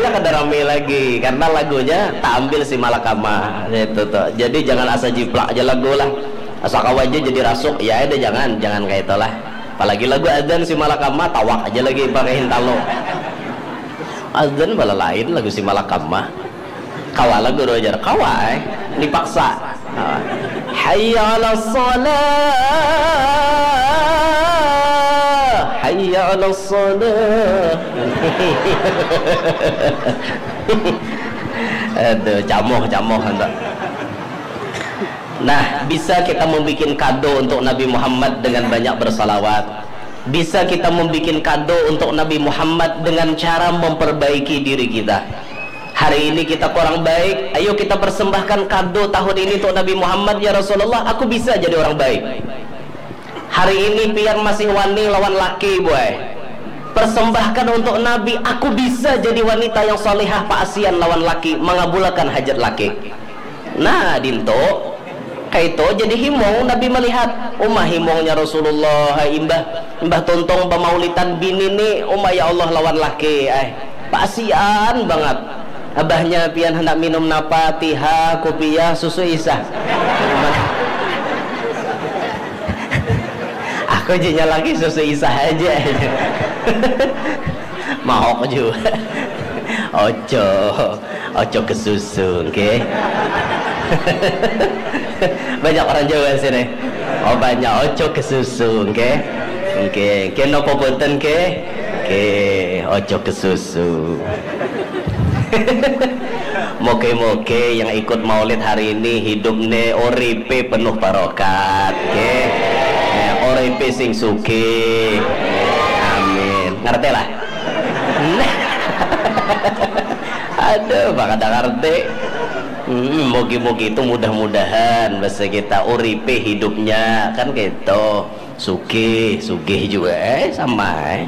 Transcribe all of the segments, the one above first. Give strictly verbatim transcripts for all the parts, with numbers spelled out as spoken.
lagunya kada rame lagi karena lagunya tak ambil si Malakama itu tuh. Jadi jangan asa jiplak aja lagu lah, asa kawaja jadi rasuk ya ada, jangan jangan kayak itulah. Apalagi lagu adzan si Malakama tawak aja lagi pakai hintalo. Adzan bala lain lagu si Malakama. Kawa lagu rojar kawa eh dipaksa. Hayya 'alas shalah, hayya 'alas shalah. Aduh, camoh-camoh anda. Nah, bisa kita membuat kado untuk Nabi Muhammad dengan banyak bersalawat. Bisa kita membuat kado untuk Nabi Muhammad dengan cara memperbaiki diri kita. Hari ini kita kurang baik, ayo kita persembahkan kado tahun ini untuk Nabi Muhammad. Ya Rasulullah, aku bisa jadi orang baik. Hari ini pian masih wani lawan laki boy, persembahkan untuk Nabi, aku bisa jadi wanita yang salihah paasian lawan laki, mengabulkan hajat laki. Nah dinto kayak itu jadi himong. Nabi melihat umah himongnya Rasulullah, hai imbah imbah tontong pemaulitan bini nih umah, ya Allah lawan laki eh paasian banget. Abahnya pian hendak minum napa, tiha, kopiah, susu isah. Aku jadinya lagi susu isah aja. Mau juga. Ojo, ojo ke susu, oke? Okay? Banyak orang Jawa sini. Oh banyak ojo ke susu, oke? Okay? Oke, okay. Kena apa punten ke? Oke, ojo ke susu. Moke-moke yang ikut maulid hari ini hidupnya oripe penuh barokat, oke? Oripe sing suki, amin. Ngerti lah? Aduh, bak ada ngerti. Hmm, mogi-mogi itu mudah-mudahan bahasa kita uripe hidupnya kan gitu. Suki, sugih juga eh sama eh.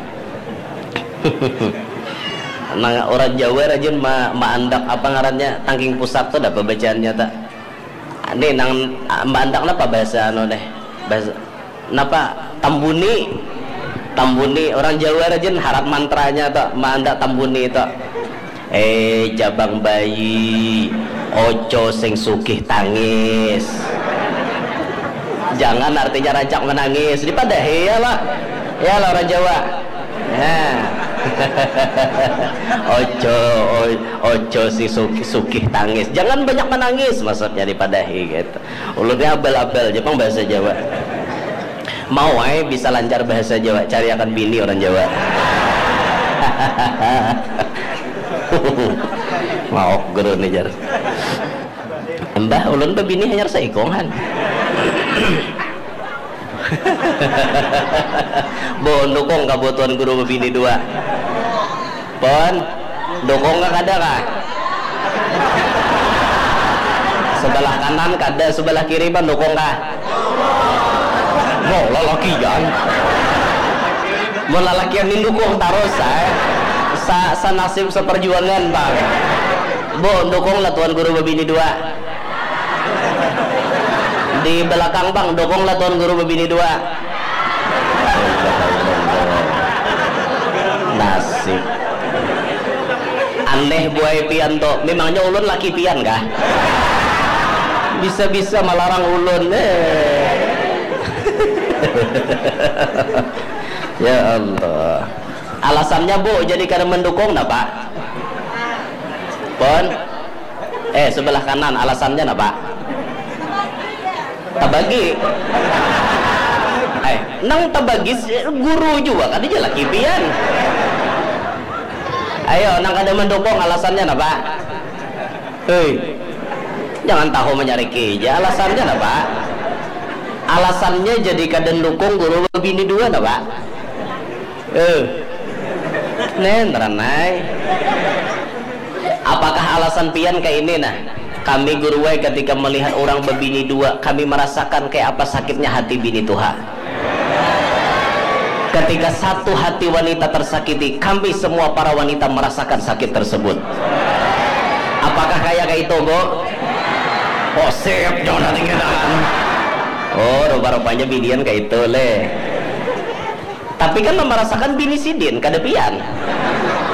Nah, orang Jawa rajin ma, ma andak apa ngarannya tangking pusat tuh dapat bacaannya tak? Ini nang ma andak apa bahasa anu deh? Bahasa napa? Tambuni. Tambuni orang Jawa rajin harap mantranya tuh ma andak tambuni itu. Eh jabang bayi, ojo sing sugih tangis. Jangan artinya rancak menangis. Dipadahi ya lah. Ya lah orang Jawa. Nah. Ojo ojo si sukih, sukih tangis, jangan banyak menangis maksudnya dipadahi gitu. Ulunnya abal-abal Jepang bahasa Jawa. Mau ay bisa lancar bahasa Jawa, cari akan bini orang Jawa. Mau guru nih jar. Mbah ulun bini hanya seikongan. Bon dukung kabutuhan guru bini dua. Pon dukung gak ada kah? Sebelah kanan kada, sebelah kiri ban dukung kah? Mau lalaki kan? Mau lalaki yang dukung terus eh? Sa, sa nasib seperjuangan bang. Bon dukung lah tuan guru bini dua. Di belakang bang dukung lah tuan guru bini dua. Nasib aneh buai pian to, memangnya ulun laki pian kah? Bisa-bisa melarang ulun eh. Ya Allah, alasannya bu jadi karena mendukung nah pak pon eh sebelah kanan alasannya nah pak tabagi eh nang tabagi guru juga kan dia laki pian. Ayo nang kada mendukung alasannya nah pak. Hei jangan tahu mencari keja alasannya nah pak. Alasannya jadi kada dukung guru bini dua nah pak. Eh nen ranai. Apakah alasan pian kayak ini nah? Kami guruwai ketika melihat orang berbini dua, kami merasakan kayak apa sakitnya hati bini Tuhan. Ketika satu hati wanita tersakiti, kami semua para wanita merasakan sakit tersebut. Apakah kayak kayak itu, Bu? Oh, siap, jangan tinggalan. Oh, rupa-rupanya binian kayak itu, le. Tapi kan merasakan bini sidin, kadepian.